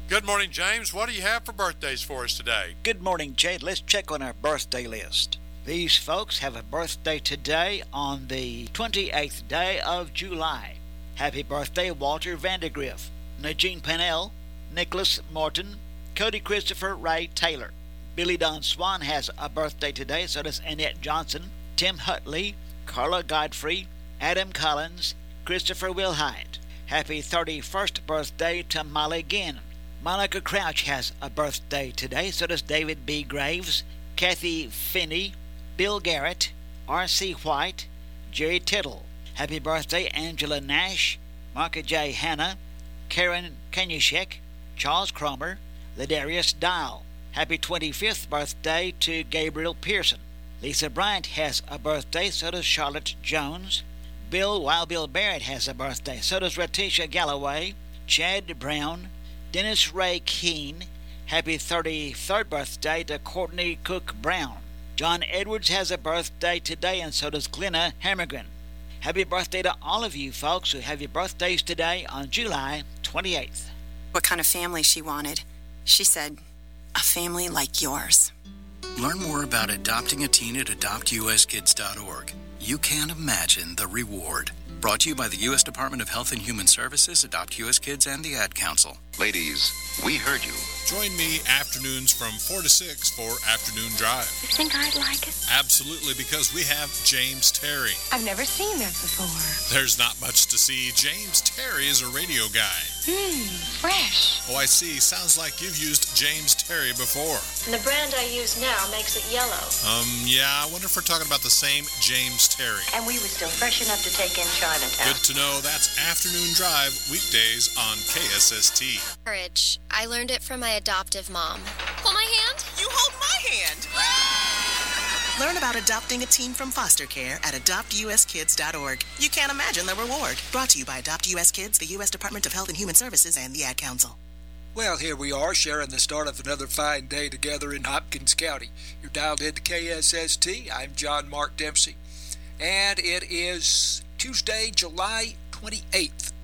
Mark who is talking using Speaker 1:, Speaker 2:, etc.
Speaker 1: Good morning, James. What do you have for birthdays for us today?
Speaker 2: Good morning, Jade. Let's check on our birthday list. These folks have a birthday today on the 28th day of July. Happy birthday, Walter Vandergriff, Najeen Pennell, Nicholas Morton, Cody Christopher Ray Taylor. Billy Don Swan has a birthday today, so does Annette Johnson, Tim Hutley, Carla Godfrey, Adam Collins, Christopher Wilhite. Happy 31st birthday to Molly Ginn. Monica Crouch has a birthday today, so does David B. Graves, Kathy Finney, Bill Garrett, R.C. White, Jerry Tittle. Happy birthday, Angela Nash, Marka J. Hanna, Karen Kanyushek, Charles Cromer, Ladarius Dial. Happy 25th birthday to Gabriel Pearson. Lisa Bryant has a birthday, so does Charlotte Jones. Wild Bill Barrett has a birthday, so does Ratisha Galloway, Chad Brown, Dennis Ray Keene. Happy 33rd birthday to Courtney Cook Brown. John Edwards has a birthday today, and so does Glenna Hammergren. Happy birthday to all of you folks who have your birthdays today on July 28th.
Speaker 3: What kind of family she wanted. She said, a family like yours.
Speaker 4: Learn more about adopting a teen at adoptuskids.org. You can't imagine the reward. Brought to you by the U.S. Department of Health and Human Services, Adopt U.S. Kids, and the Ad Council.
Speaker 5: Ladies, we heard you.
Speaker 1: Join me afternoons from 4 to 6 for Afternoon Drive.
Speaker 6: You think I'd like it?
Speaker 1: Absolutely, because we have James Terry.
Speaker 6: I've never seen that before.
Speaker 1: There's not much to see. James Terry is a radio guy.
Speaker 6: Fresh.
Speaker 1: Oh, I see. Sounds like you've used James Terry before.
Speaker 7: And the brand I use now makes it yellow.
Speaker 1: Yeah, I wonder if we're talking about the same James Terry.
Speaker 7: And we were still fresh enough to take in Chinatown.
Speaker 1: Good to know. That's Afternoon Drive, weekdays on KSST.
Speaker 8: Courage. I learned it from my adoptive mom. Hold my hand.
Speaker 9: You hold my hand. Learn about adopting a teen from foster care at adoptuskids.org. You can't imagine the reward. Brought to you by Adopt U.S. Kids, the U.S. Department of Health and Human Services, and the Ad Council.
Speaker 10: Well, here we are, sharing the start of another fine day together in Hopkins County. You're dialed into KSST. I'm John Mark Dempsey. And it is Tuesday, July 28th.